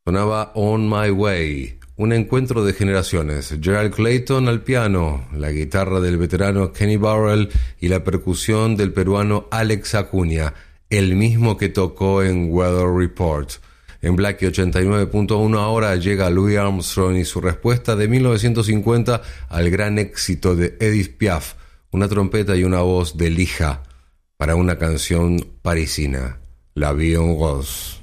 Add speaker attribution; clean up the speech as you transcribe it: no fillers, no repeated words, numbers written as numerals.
Speaker 1: Sonaba On My Way, un encuentro de generaciones. Gerald Clayton al piano, la guitarra del veterano Kenny Burrell y la percusión del peruano Alex Acuña, el mismo que tocó en Weather Report. En Blackie 89.1 ahora llega Louis Armstrong y su respuesta de 1950 al gran éxito de Edith Piaf, una trompeta y una voz de lija para una canción parisina, La Vie en Rose.